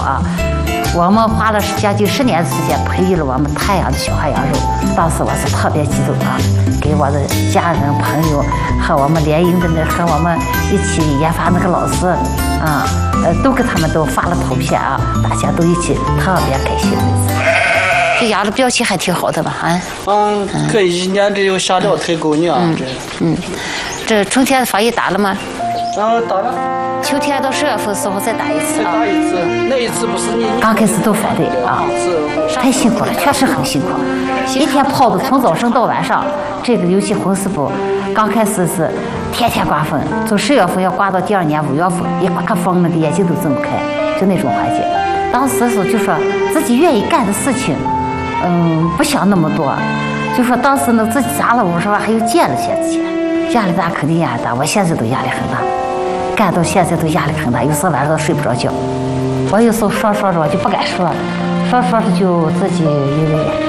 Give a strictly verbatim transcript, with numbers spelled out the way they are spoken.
啊。我们花了将近十年的时间培育了我们太阳的小海洋肉，当时我是特别激动啊，给我的家人朋友和我们联营的那和我们一起研发那个老师啊，呃，都给他们都发了图片啊，大家都一起特别开心。这鸭的表情还挺好的吧？啊， 嗯，可以一年只有下料太够呢，这嗯，这春天的防疫打了吗？ 然后打了。 秋天到十月份的时候再打一次啊！ 打一次，那一次不是你刚开始都反对啊，太辛苦了，确实很辛苦。一天跑的从早上到晚上，这个尤其红四部，刚开始是天天刮风，从十月份要刮到第二年五月份，一刮风那个眼睛都睁不开，就那种环境。当时是就说自己愿意干的事情，嗯，不想那么多，就说当时呢自己砸了五十万，还有借了些钱，压力大肯定压力大，我现在都压力很大。干到现在都压力很大，有时候晚上都睡不着觉。我有时候说说着我就不敢说了，说说着就自己因为